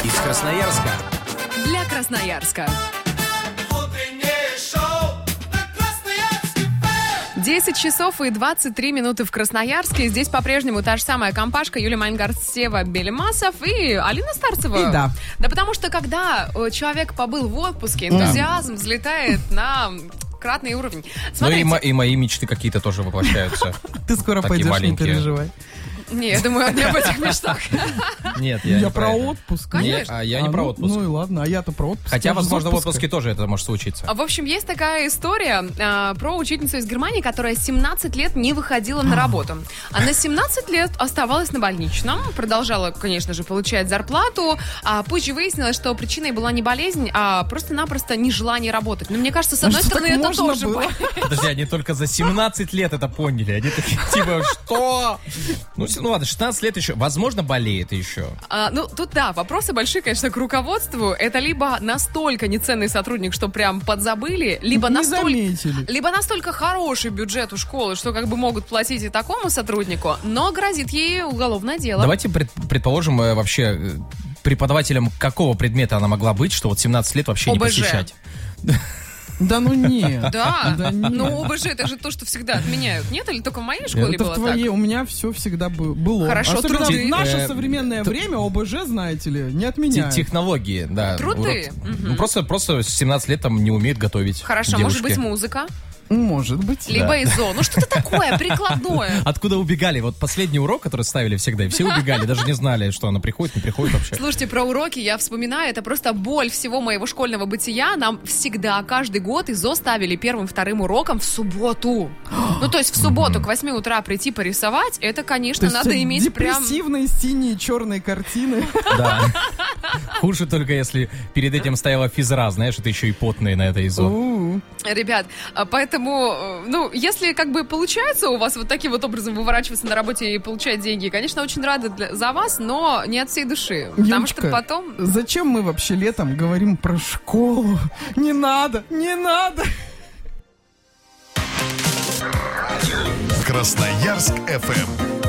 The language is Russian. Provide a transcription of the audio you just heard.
из Красноярска. Для Красноярска. 10 часов и 23 минуты в Красноярске. Здесь по-прежнему та же самая компашка Юлия Майнгард, Сева Белемасов и Алина Старцева. И да. Да потому что когда человек побыл в отпуске, энтузиазм взлетает на кратный уровень. Смотрите. Ну и мои мечты какие-то тоже воплощаются. Ты скоро Такие пойдешь, маленькие. не переживай. Не, я думаю, не об этих мечтах. Нет, Я не про это. отпуск. Конечно. Я не про отпуск. Ну и ладно, а я-то про отпуск. Хотя, Я же с возможно, в отпуска. отпуске тоже это может случиться. В общем, есть такая история про учительницу из Германии, которая 17 лет не выходила на работу. Она 17 лет оставалась на больничном, продолжала, конечно же, получать зарплату, а позже выяснилось, что причиной была не болезнь, а просто-напросто нежелание работать. Но мне кажется, с одной Что, стороны, так это можно тоже было? Подожди, они только за 17 лет это поняли. Они такие, типа, что? Ну ладно, 16 лет еще. Возможно, болеет еще. Ну, тут да, вопросы большие, конечно, к руководству. Это либо настолько неценный сотрудник, что прям подзабыли, либо Не заметили. либо настолько хороший бюджет у школы, что как бы могут платить и такому сотруднику, но грозит ей уголовное дело. Давайте предположим вообще, преподавателем какого предмета она могла быть, что вот 17 лет вообще не ОБЖ. посещать. Да ну нет. Да, Да нет. но ОБЖ это же то, что всегда отменяют. Нет, или только в моей школе Это было в твоей, так? у меня все всегда было. Хорошо, Особенно труды. в наше Э, современное время ОБЖ, знаете ли, не отменяют. Технологии, да. Труды. Ну, просто с 17 лет там не умеют готовить Хорошо, девушки. может быть музыка, Может быть. либо ИЗО. Ну что-то такое, прикладное. Откуда убегали? Вот последний урок, который ставили всегда, и все убегали, даже не знали, что она приходит, не приходит вообще. Слушайте, про уроки я вспоминаю, это просто боль всего моего школьного бытия. Нам всегда, каждый год ИЗО ставили первым-вторым уроком в субботу. Ну, то есть в субботу к 8 утра прийти порисовать, это, То конечно, есть надо иметь прям... депрессивные синие черные картины. Да. Хуже только, если перед этим стояла физра, знаешь, это еще и потные на это ИЗО. Ребят, поэтому, ну, если как бы получается у вас вот таким вот образом выворачиваться на работе и получать деньги, конечно, очень рада за вас, но не от всей души. Потому что Юлечка, потом... зачем мы вообще летом говорим про школу? Не надо, не надо. Красноярск FM.